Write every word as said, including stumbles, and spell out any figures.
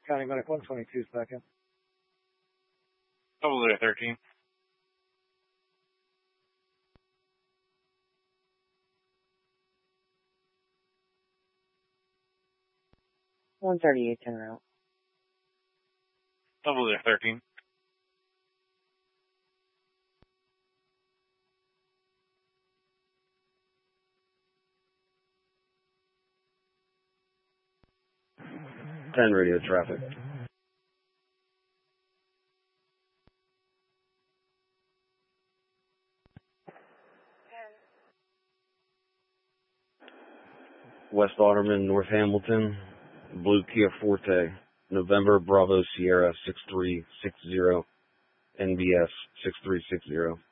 County Medic one twenty-two is back in. Double zero thirteen. one thirty-eight, ten route. Double zero thirteen. ten radio traffic. West Otterman, North Hamilton, Blue Kia Forte, November Bravo Sierra six three six zero, N B S six three six zero.